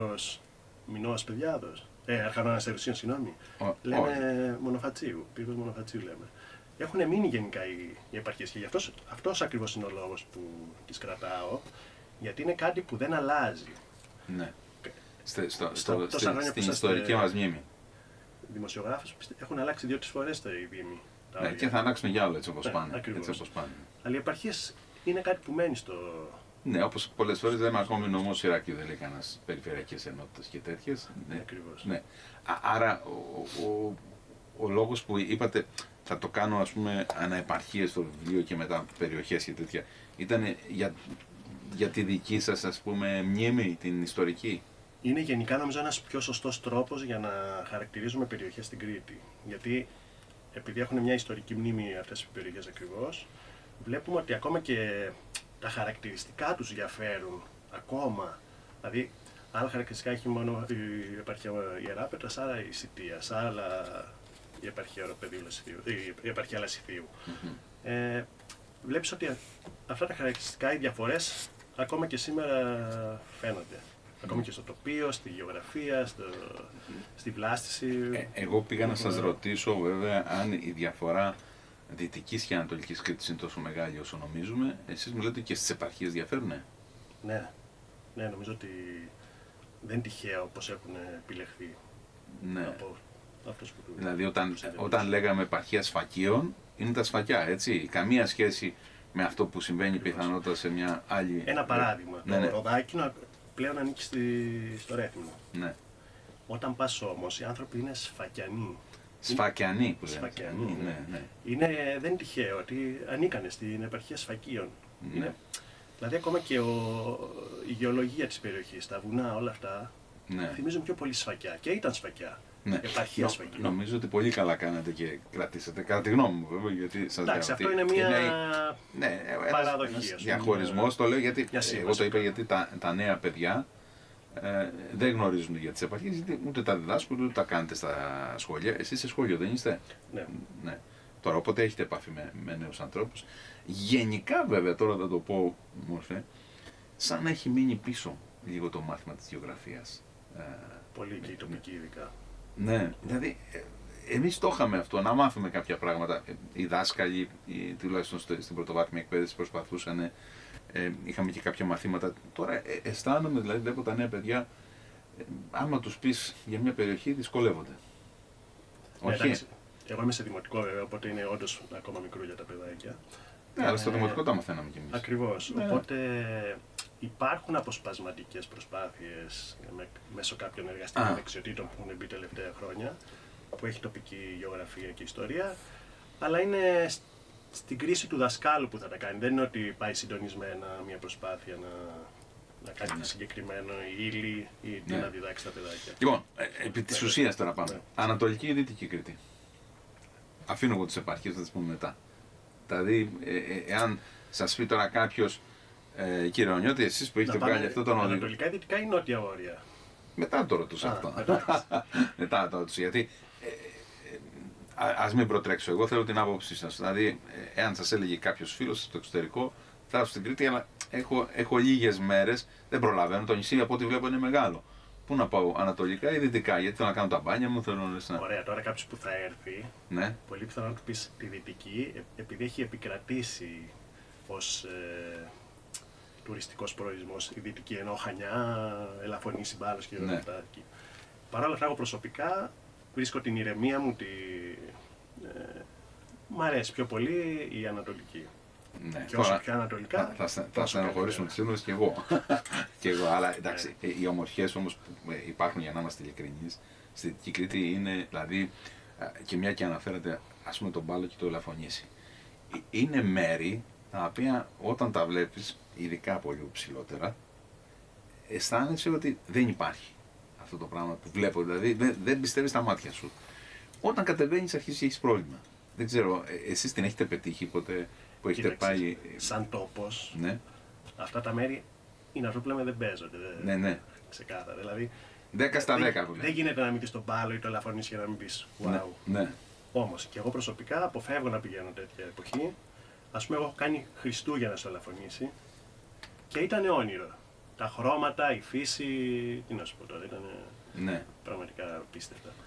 Μηνός Παιδιάδος. Αρχανώνας Ερουσίων, συγγνώμη. Λέμε Μονοφατσίου. Πύργος Μονοφατσίου λέμε. Έχουν μείνει γενικά οι επαρχίες και γι' αυτός ακριβώς είναι ο λόγος που τις κρατάω. Γιατί είναι κάτι που δεν αλλάζει. Ναι. Στην ιστορική μας μνήμη. Δημοσιογράφους έχουν αλλάξει 2-3 φορές οι δήμοι. Ναι, και θα αλλάξουν για άλλο έτσι όπως πάνε. Αλλά οι επαρχίες είναι κάτι που μένει στο. Ναι, όπως πολλές φορές λέμε ακόμη νομός Ηράκλειο δεν λέει κανένας περιφερειακές ενότητες και τέτοιες. Ναι, ακριβώς. Ναι. Άρα ο λόγος που είπατε θα το κάνω ας πούμε αναεπαρχίες στο βιβλίο και μετά περιοχές και τέτοια ήταν για τη δική σας ας πούμε μνήμη την ιστορική. Είναι γενικά νομίζω ένας πιο σωστός τρόπος για να χαρακτηρίζουμε περιοχές στην Κρήτη. Γιατί επειδή έχουν μια ιστορική μνήμη αυτές οι περιοχές ακριβώς, βλέπουμε ότι ακόμα και τα χαρακτηριστικά τους διαφέρουν ακόμα. Δηλαδή, άλλα χαρακτηριστικά έχει μόνο η επαρχία Ιεράπετρας, άρα η Σιτίας, άλλα η επαρχία Οροπεδίου, η επαρχία Λασιθίου. Βλέπεις ότι αυτά τα χαρακτηριστικά, οι διαφορές, ακόμα και σήμερα φαίνονται. Ακόμη και στο τοπίο, στη γεωγραφία, στη βλάστηση. Εγώ πήγα να σας ρωτήσω βέβαια αν η διαφορά Δυτικής και Ανατολικής Κρήτης είναι τόσο μεγάλη όσο νομίζουμε. Εσείς μου λέτε και στις επαρχίες διαφέρουνε. Ναι, νομίζω ότι δεν είναι τυχαίο όπως έχουν επιλεχθεί από αυτούς που. Δηλαδή όταν λέγαμε επαρχία Σφακίων, είναι τα Σφακιά, έτσι. Καμία σχέση με αυτό που συμβαίνει πιθανότατα σε μια άλλη. Ένα παράδειγμα. Το Ροδάκινο πλέον ανήκει στο Ρέθυμνο. Ναι. Όταν πας όμως, οι άνθρωποι είναι Σφακιανοί. Σφακιανοί που λένε. Ναι. Δεν είναι τυχαίο ότι ανήκανε στην επαρχία Σφακίων. Ναι. Δηλαδή ακόμα και η γεωλογία της περιοχής, τα βουνά, όλα αυτά θυμίζουν πιο πολύ Σφακιά. Και ήταν Σφακιά. Ναι. Επαρχία Σφακίων. Νομίζω ότι πολύ καλά κάνατε και κρατήσατε. Κατά τη γνώμη μου, βέβαια, γιατί σας λέω. Εντάξει, αυτό είναι μια παραδοχή. Διαχωρισμός, το λέω γιατί. Εγώ το είπα γιατί τα νέα παιδιά δεν γνωρίζουν για τις επαρχίες, γιατί ούτε τα διδάσκουν ούτε τα κάνετε στα σχόλια. Εσείς σε σχόλιο δεν είστε? Ναι. Τώρα, όποτε έχετε επαφή με νέους ανθρώπους, γενικά βέβαια, τώρα θα το πω μόρφε, σαν να έχει μείνει πίσω λίγο το μάθημα της γεωγραφίας. Πολύ και η τοπική ειδικά. Ναι, δηλαδή εμείς το είχαμε αυτό, να μάθουμε κάποια πράγματα. Οι δάσκαλοι, τουλάχιστον στην πρωτοβάθμια εκπαίδευση, προσπαθούσαν. Είχαμε και κάποια μαθήματα. Τώρα αισθάνομαι, δηλαδή βλέπω τα νέα παιδιά, άμα τους πεις για μια περιοχή, δυσκολεύονται. Όχι. Εντάξει, εγώ είμαι σε δημοτικό βέβαια, οπότε είναι όντως ακόμα μικρό για τα παιδάκια. Ναι, αλλά στο δημοτικό τα μαθαίναμε κι εμείς. Ακριβώς. Ναι. Οπότε υπάρχουν αποσπασματικές προσπάθειες μέσω κάποιων εργαστικών δεξιοτήτων που έχουν μπει τελευταία χρόνια, που έχει τοπική γεωγραφία και ιστορία, αλλά είναι στην κρίση του δασκάλου που θα τα κάνει. Δεν είναι ότι πάει συντονισμένα μια προσπάθεια να κάνει συγκεκριμένο ύλη ή να διδάξει τα παιδάκια. Λοιπόν, επί της ουσίας τώρα πάμε. Ανατολική ή Δυτική Κρήτη? Αφήνω εγώ τις επαρχίες, θα τις πούμε μετά. Δηλαδή, εάν σας πει τώρα κάποιος, κύριε Ονιώτη, εσείς που έχετε βγάλει αυτό τον οδηγό. Ανατολικά ή Δυτικά ή Νότια Βόρεια? Μετά το ρωτούσα αυτό. Μετά το ρωτούσα, γιατί ας μην προτρέξω, εγώ θέλω την άποψή σας. Δηλαδή, εάν σας έλεγε κάποιος φίλος στο εξωτερικό, θα έρθω στην Κρήτη, αλλά έχω λίγες μέρες, δεν προλαβαίνω, το νησί από ό,τι βλέπω είναι μεγάλο. Πού να πάω, ανατολικά ή δυτικά? Γιατί θέλω να κάνω τα μπάνια μου, θέλω να. Ωραία, τώρα κάποιος που θα έρθει, πολύ πιθανό να του πεις τη δυτική, επειδή έχει επικρατήσει ως τουριστικός προορισμός η δυτική, ενώ Χανιά, Ελαφωνήσι, Μπάλος και όλα αυτά. Παρ' όλα αυτά, εγώ προσωπικά βρίσκω την ηρεμία μου, μ' αρέσει πιο πολύ η ανατολική. Ναι, και όσο πιο ανατολικά θα στενοχωρήσουμε τις σύμβουλες και εγώ. Αλλά εντάξει, οι ομορφιές όμως που υπάρχουν, για να είμαστε ειλικρινείς, στη Δυτική Κρήτη είναι, δηλαδή, και μια και αναφέρατε, ας πούμε, τον Μπάλο και το Ελαφωνήσι. Είναι μέρη τα οποία όταν τα βλέπεις, ειδικά πολύ ψηλότερα, αισθάνεσαι ότι δεν υπάρχει αυτό το πράγμα που βλέπω, δηλαδή δεν πιστεύεις τα μάτια σου. Όταν κατεβαίνεις αρχίζεις και έχεις πρόβλημα. Δεν ξέρω, εσείς την έχετε πετύχει ποτέ που έχετε πάει? Σαν τόπος, αυτά τα μέρη είναι αυτό που λέμε, δεν παίζονται. Ναι. Ξεκάθαρα. Δηλαδή, 10 στα 10 που λέμε. Δεν γίνεται να μην δεις τον Μπάλο ή το Ελαφωνήσι και να μην πεις wow. Ναι. Όμως και εγώ προσωπικά αποφεύγω να πηγαίνω τέτοια εποχή. Ας πούμε, εγώ έχω κάνει Χριστούγεννα στο Ελαφωνήσι και ήταν όνειρο. Τα χρώματα, η φύση, τι να σου πω τώρα, ήταν Ναι. πραγματικά απίστευτα.